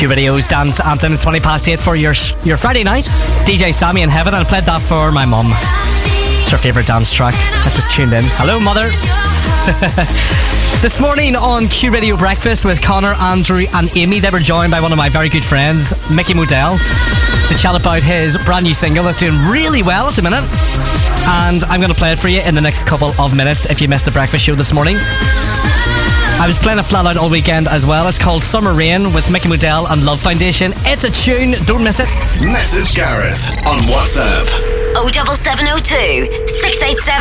Q Radio's Dance Anthems, 20 past 8 for your Friday night. DJ Sammy in Heaven, and I played that for my mum. It's her favourite dance track. I just tuned in. Hello, mother. This morning on Q Radio Breakfast with Connor, Andrew and Amy, they were joined by one of my very good friends, Mickey Modell, to chat about his brand new single that's doing really well at the minute. And I'm going to play it for you in the next couple of minutes if you missed the breakfast show this morning. I was playing it flat out all weekend as well. It's called Summer Rain with Mickey Modell and Love Foundation. It's a tune, don't miss it. Message Gareth on WhatsApp. 07702 687